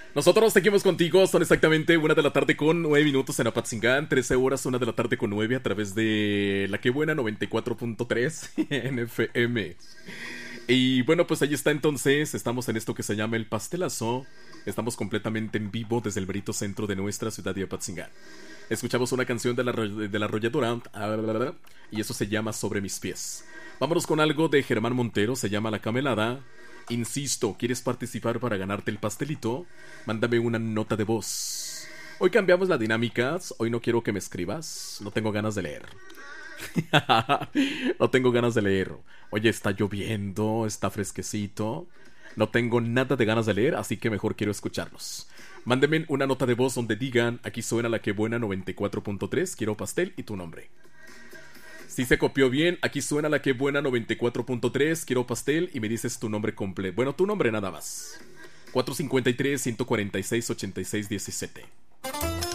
Nosotros seguimos contigo, son exactamente 1 de la tarde con 9 minutos en Apatzingán, 13 horas, 1 de la tarde con 9 a través de La Que Buena 94.3 en FM. Y bueno, pues ahí está entonces, estamos en esto que se llama El Pastelazo, estamos completamente en vivo desde el Brito Centro de nuestra ciudad de Apatzingán. Escuchamos una canción de la arrolladora y eso se llama Sobre Mis Pies. Vámonos con algo de Germán Montero, se llama La Camelada. Insisto, ¿quieres participar para ganarte el pastelito? Mándame una nota de voz. Hoy cambiamos las dinámicas, hoy no quiero que me escribas, no tengo ganas de leer. No tengo ganas de leer. Oye, está lloviendo, está fresquecito. No tengo nada de ganas de leer, así que mejor quiero escucharlos. Mándenme una nota de voz donde digan, aquí suena La Que Buena 94.3, quiero pastel y tu nombre. Si se copió bien, aquí suena La Que Buena 94.3, quiero pastel y me dices tu nombre completo. Bueno, tu nombre nada más. 453-146-8617.